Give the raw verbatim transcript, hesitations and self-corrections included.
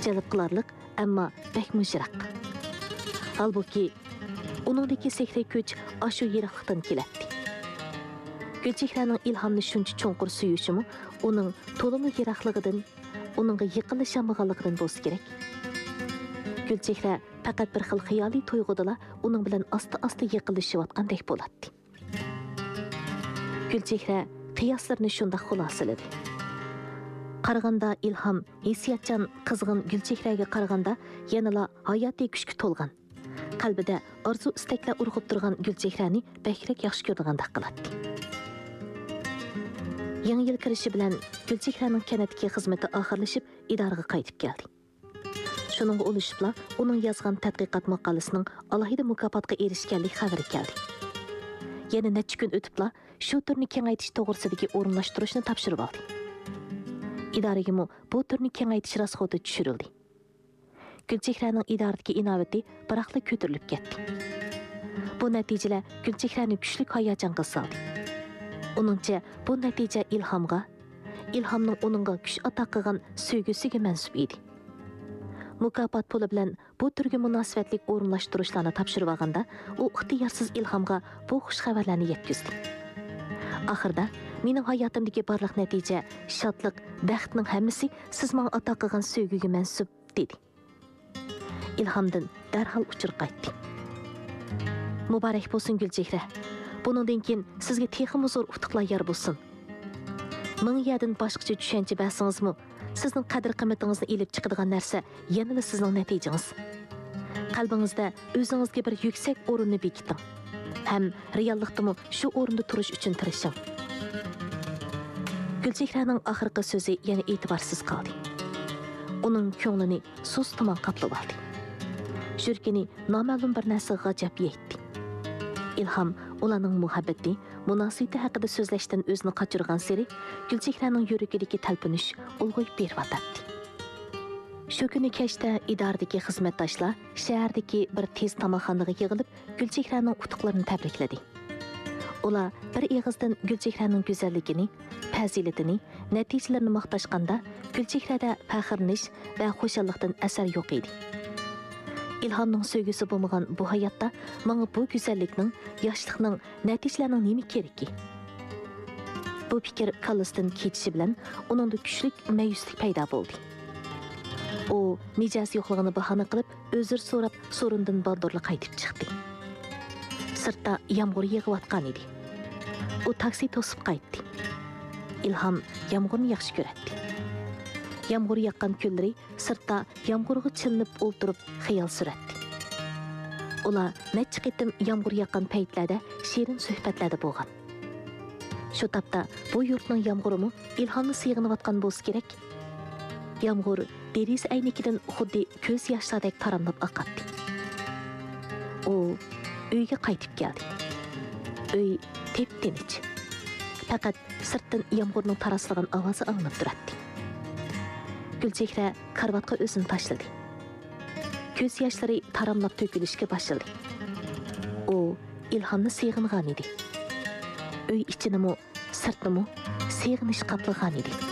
jalb qilarliq, ammo bakmu yiroq. Halbuki, uningdagi sehriy kuch ashu yiroqlikdan keladi. Gulchehraning ilhomni shuncha cho'nqur suyishimi, uning to'limi yiroqligidan, uningga yiqilishamag'anligidan bo'lsa kerak. Gulchehra faqat bir xil xiyoliy tuyg'udala uning bilan asta-asta yiqilishayotgandek bo'ladi. Gulchehra qiyoslarini shunda xulosaladi. Qaraganda ilhom hissiyatchan qizg'in Gulchehraga qaraganda yanala hayotiy kuchga to'lgan. Qalbida orzu istaklar urg'ib turgan Gulchehrani bakrak yaxshi ko'rgandek qiladi. Yangi yil kirishi bilan Gulchehraning kanatdagi xizmati oxirlashib, idoraga qaytib keldi. Shuningga ulashibla uning yozgan tadqiqot maqolasining alohida mukofotga erishganlik xabari keldi. Yana necha kun o'tibla shu turni kengaytirish to'g'risidagi o'rinlashtirishni topshirib oldi. Idoraga bu turni kengaytirish rasxoti tushirildi. Gulchehraning idoradagi inovati biroqla ko'tarilib ketdi. Bu natijalar Gulchehrani kuchli hayajonga soldi. Uningcha bu natija ilhomga, ilhomning uningga kuch ato qilgan sevgisiga mansub edi. Mukofot puli bilan bu turga munosabatli o'rinlashtirishlarni topshirib olganda, u ixtiyorsiz ilhomga bu xush xabarlarni yetkazdi. Oxirida mening hayotimdagi barliq natija, shodlik, baxtning hammasi siz menga ato qilgan sevgiga mansub dedi. İlhamdan darhol uchir qaytdi. Muborak bo'lsin Gulchehra. Buningdan keyin sizga texmi zo'r utuqlar yor bo'lsin. Ming yerdan boshqacha tushuncha basingizmi? Sizning qadr-qimmatingizni elib chiqadigan narsa yanada sizning natijangiz. Qalbingizda o'zingizga bir yuksak o'rinni bekiting. Ham reallikdami shu o'rinda turish uchun tirishing. Gulchehraning oxirgi so'zi yana e'tiborsiz qoldi. Uning ko'nglini suz tomon qaplab oldi. Shurkini noma'lum bir narsa g'ajab yetdi. Ilhom ularning muhabbati, munosabati haqida so'zlashdan o'zini qochirgan sari Gulchehraning yuragidagi talpinish ulg'ayib beryotdi. Shu kuni kechda idoradagi xizmatdoshlar shahardagi bir tez tomoxonaga yig'ilib Gulchehraning utuqlarini tabrikladi. Ular bir og'izdan Gulchehraning go'zalligini, fazilatini, natijalarini maqtashganda Gulchehrada faxrlanish va xo'shallikdan asar yo'q edi. İlhamning sevgisi bo'lmagan bu hayotda menga bu go'zallikning, yoshlikning, natijalarning nima keragi? Bu fikr kallasidan ketishi bilan uningda kuchli mayuslik paydo bo'ldi. U mijoz yo'qligini bahona qilib, o'zir so'rab, so'rindan baldorli qaytib chiqdi. Sirtda yomg'ir yog'ayotgan edi. U taksi to'sib qaytdi. Ilhom yomg'irni yaxshi ko'radi. Yomg'ir yoqqan kunlari sirtda yomg'irga chilinib o'ltirib xayol suratdi. Ular necha qitim yomg'ir yoqqan paytlarda shirin suhbatlarda bo'lgan. Shu topda bu yurtning yomg'irimi ilhomni sig'inayotgan bo'lsa kerak. Yomg'ir deriz aynikidan xuddi ko'z yoshlardek taramlab oqatdi. U uyga qaytib keldi. Uy tep-tinch. Faqat sirtdan yomg'irning taraslagan ovozi anglab turadi. Gulchehra karvatga o'zini tashladi. Ko'z yoshlari taramlab to'kilishga boshladi. U ilhomni sig'ingan edi. Uy ichinimi, sirtnimi sig'inish qaplagan edi.